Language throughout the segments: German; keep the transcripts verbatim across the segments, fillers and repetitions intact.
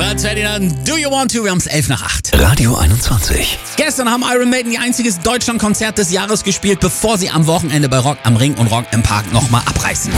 Platz Ferdinand, Do You Want To? Wir haben es elf nach acht. Radio einundzwanzig. Gestern haben Iron Maiden ihr einziges Deutschlandkonzert des Jahres gespielt, bevor sie am Wochenende bei Rock am Ring und Rock im Park nochmal abreißen.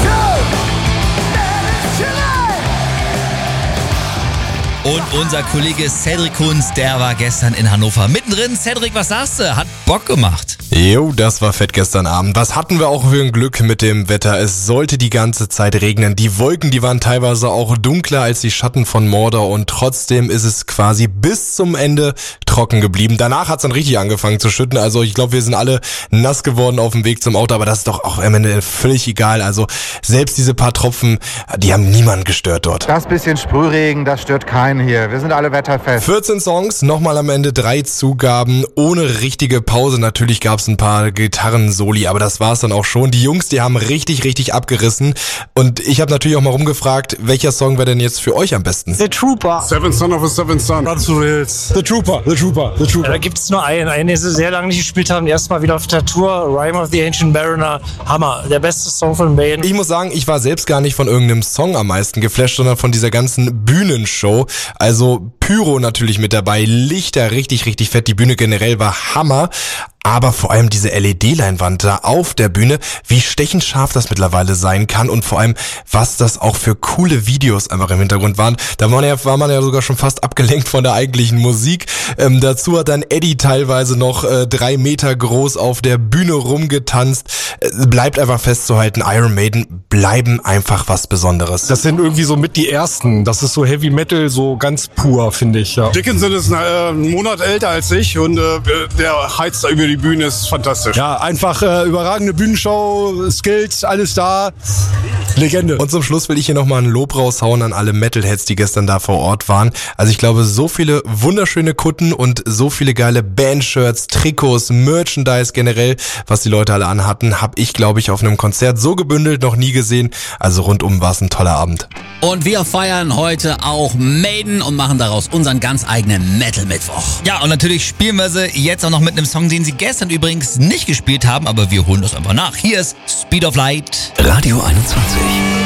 Und unser Kollege Cedric Kunz, der war gestern in Hannover mittendrin. Cedric, was sagst du? Hat Bock gemacht. Jo, das war fett gestern Abend. Was hatten wir auch für ein Glück mit dem Wetter? Es sollte die ganze Zeit regnen. Die Wolken, die waren teilweise auch dunkler als die Schatten von Mordor und trotzdem ist es quasi bis zum Ende trocken geblieben. Danach hat es dann richtig angefangen zu schütten. Also ich glaube, wir sind alle nass geworden auf dem Weg zum Auto, aber das ist doch auch am Ende völlig egal. Also selbst diese paar Tropfen, die haben niemanden gestört dort. Das bisschen Sprühregen, das stört keinen hier. Wir sind alle wetterfest. vierzehn Songs, nochmal am Ende drei Zugaben, ohne richtige Pause. Natürlich gab es ein paar Gitarren-Soli, aber das war's dann auch schon. Die Jungs, die haben richtig, richtig abgerissen. Und ich habe natürlich auch mal rumgefragt, welcher Song wäre denn jetzt für euch am besten? The Trooper. Seven Son of a Seven Son. Run to the Hills. The Trooper, The Trooper, The Trooper. Ja, da gibt es nur einen, einen, den sie sehr lange nicht gespielt haben. Erstmal wieder auf der Tour, Rime of the Ancient Mariner. Hammer, der beste Song von Maiden. Ich muss sagen, ich war selbst gar nicht von irgendeinem Song am meisten geflasht, sondern von dieser ganzen Bühnenshow. Also Pyro natürlich mit dabei, Lichter richtig, richtig fett. Die Bühne generell war Hammer. Aber vor allem diese L E D-Leinwand da auf der Bühne, wie stechend scharf das mittlerweile sein kann und vor allem, was das auch für coole Videos einfach im Hintergrund waren. Da war, ja, war man ja sogar schon fast abgelenkt von der eigentlichen Musik. Ähm, dazu hat dann Eddie teilweise noch äh, drei Meter groß auf der Bühne rumgetanzt. Äh, bleibt einfach festzuhalten, Iron Maiden bleiben einfach was Besonderes. Das sind irgendwie so mit die ersten. Das ist so Heavy Metal, so ganz pur, finde ich. Ja. Dickinson ist äh, einen Monat älter als ich und äh, der heizt da über die Bühne, ist fantastisch. Ja, einfach äh, überragende Bühnenshow, Skills, alles da. Legende. Und zum Schluss will ich hier nochmal ein Lob raushauen an alle Metalheads, die gestern da vor Ort waren. Also ich glaube, so viele wunderschöne Kutten und so viele geile Bandshirts, Trikots, Merchandise generell, was die Leute alle anhatten, habe ich, glaube ich, auf einem Konzert so gebündelt noch nie gesehen. Also rundum war es ein toller Abend. Und wir feiern heute auch Maiden und machen daraus unseren ganz eigenen Metal-Mittwoch. Ja, und natürlich spielen wir sie jetzt auch noch mit einem Song, den sie gestern übrigens nicht gespielt haben, aber wir holen das einfach nach. Hier ist Speed of Light. Radio einundzwanzig.